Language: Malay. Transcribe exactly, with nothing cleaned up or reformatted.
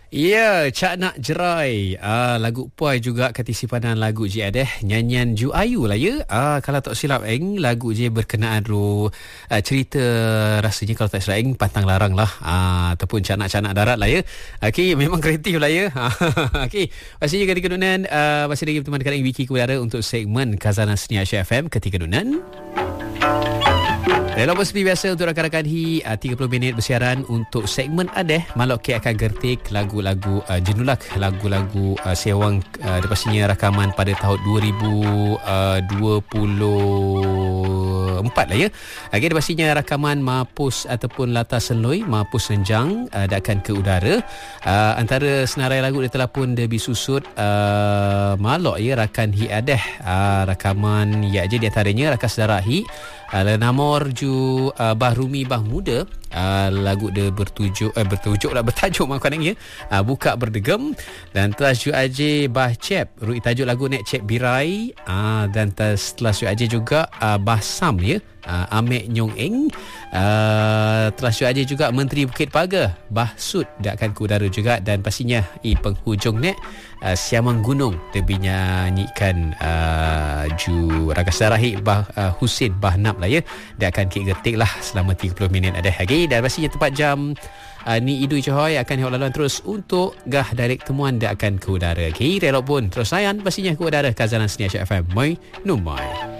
Ya, Cak Nak Jerai. Ah, lagu Puai juga kati simpanan lagu je ada. Nyanyian Ju Ayu lah ya. Ah, kalau tak silap eng, lagu je berkenaan ru ah, cerita rasanya kalau tak silap eng pantang larang lah. Ah, ataupun Cak Nak Cak Nak darat lah ya. Okey, memang kreatif lah ya. Okey, pastinya kali kedunan ah, masih lagi berteman dengan Wiki Kudara untuk segmen Khazanah Seni Aisyah F M ketika kedunan. Dalam seperti biasa untuk rakan-rakan Hi uh, tiga puluh minit bersiaran untuk segmen Adeh Malok K akan gertik lagu-lagu uh, jenulak, lagu-lagu uh, sewang uh, pastinya rakaman pada tahun dua ribu dua puluh empat lah ya. Okey, pastinya rakaman Mapus ataupun Latar Senloi, Mapus Renjang uh, akan ke udara. Uh, antara senarai lagu dia telah pun dia bisusut uh, Malok ya rakan Hi Adeh uh, rakaman ya je di antaranya rakan saudara Hi Uh, Lenamor ju uh, Bah Rumi Bah Muda uh, lagu dia bertujuk uh, bertujuk lah bertajuk makanannya uh, Buka Berdegem, dan telah ju aje Bah Cep rui tajuk lagu Nek Cep Birai uh, dan telah ju aje juga uh, Bah Sam ya uh, Amek Nyong Eng uh, telah ju aje juga Menteri Bukit Pagar Bah Sud dia akan ke udara juga, dan pastinya i penghujung nek uh, Siamang Gunung dia nyanyikan uh, ju raga sarahi Bah uh, Husin Bah Nap lah ya. Dia akan kek getik lah selama tiga puluh minit ada lagi, dan pastinya tepat jam uh, ni Idui Cohoy akan hidup laluan terus untuk gah direct temuan dia akan ke udara. Okay, relok pun terus layan pastinya ke udara Khazanah Seni Aisyah F M. Moi Numai.